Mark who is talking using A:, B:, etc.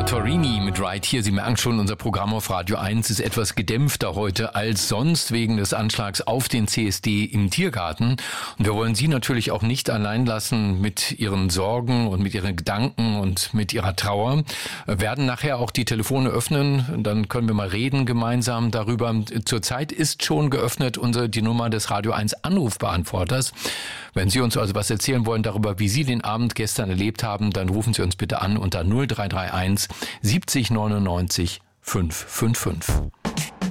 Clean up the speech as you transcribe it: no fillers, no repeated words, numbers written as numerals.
A: Torini mit Right Here. Sie merken schon, unser Programm auf Radio 1 ist etwas gedämpfter heute als sonst wegen des Anschlags auf den CSD im Tiergarten. Und wir wollen Sie natürlich auch nicht allein lassen mit Ihren Sorgen und mit Ihren Gedanken und mit Ihrer Trauer. Wir werden nachher auch die Telefone öffnen, dann können wir mal reden gemeinsam darüber. Zurzeit ist schon geöffnet die Nummer des Radio 1 Anrufbeantworters. Wenn Sie uns also was erzählen wollen darüber, wie Sie den Abend gestern erlebt haben, dann rufen Sie uns bitte an unter 0331 70 99 555.